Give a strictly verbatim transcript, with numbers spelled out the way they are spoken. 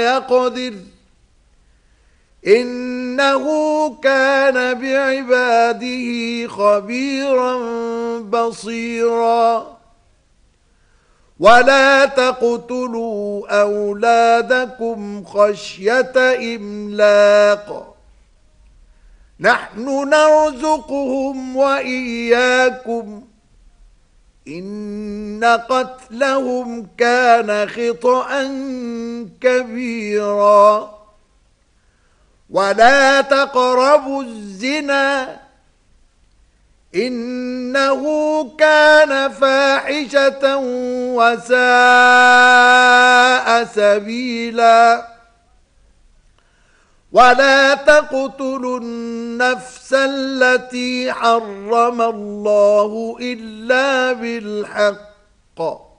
يقدر إنه كان بعباده خبيرا بصيرا ولا تقتلوا أولادكم خشية إملاق نحن نرزقهم وإياكم إن قتلهم كان خطأ كبيرا ولا تقربوا الزنا إنه كان فاحشة وساء سبيلا ولا تقتلوا النفس التي حرم الله إلا بالحق